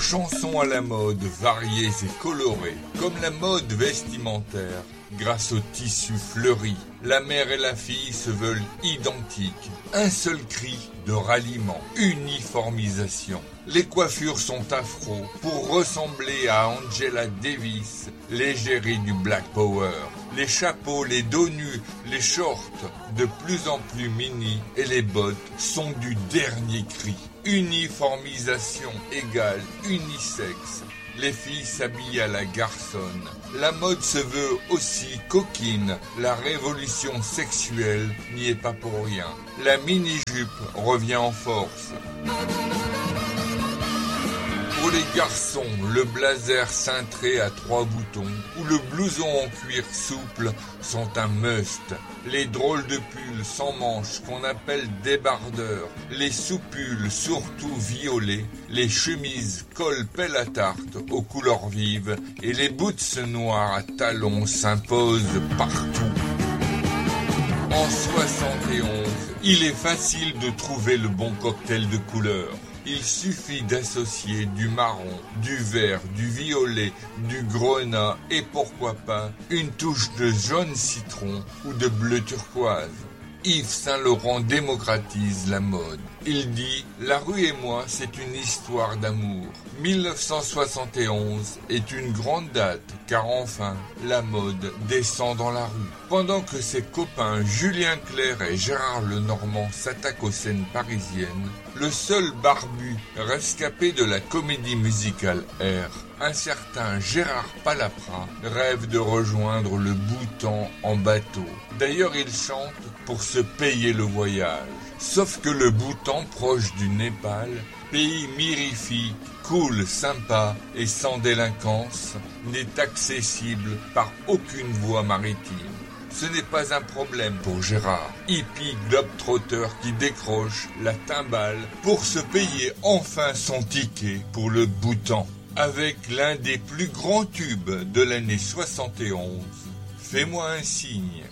Chansons à la mode, variées et colorées, comme la mode vestimentaire, grâce au tissu fleuri. La mère et la fille se veulent identiques. Un seul cri de ralliement, uniformisation. Les coiffures sont afro pour ressembler à Angela Davis, l'égérie du Black Power. Les chapeaux, les dos nus, les shorts de plus en plus mini et les bottes sont du dernier cri. Uniformisation égale unisexe. Les filles s'habillent à la garçonne. La mode se veut aussi coquine. La révolution sexuelle n'y est pas pour rien. La mini-jupe revient en force. Pour les garçons, le blazer cintré à 3 boutons ou le blouson en cuir souple sont un must. Les drôles de pulls sans manches qu'on appelle débardeurs, les sous-pulls surtout violets, les chemises col pelle à tarte aux couleurs vives et les boots noirs à talons s'imposent partout. En 71, il est facile de trouver le bon cocktail de couleurs. Il suffit d'associer du marron, du vert, du violet, du grenat et pourquoi pas une touche de jaune citron ou de bleu turquoise. Yves Saint Laurent démocratise la mode. Il dit « La rue et moi, c'est une histoire d'amour ». 1971 est une grande date car enfin, la mode descend dans la rue. Pendant que ses copains Julien Clerc et Gérard Lenormand s'attaquent aux scènes parisiennes, le seul barbu rescapé de la comédie musicale R, un certain Gérard Palapra, rêve de rejoindre le Bhoutan en bateau. D'ailleurs, il chante pour se payer le voyage. Sauf que le Bhoutan, proche du Népal, pays mirifique, cool, sympa et sans délinquance, n'est accessible par aucune voie maritime. Ce n'est pas un problème pour Gérard, hippie globe-trotteur qui décroche la timbale pour se payer enfin son ticket pour le Bhoutan. Avec l'un des plus grands tubes de l'année 71, Fais-moi un signe.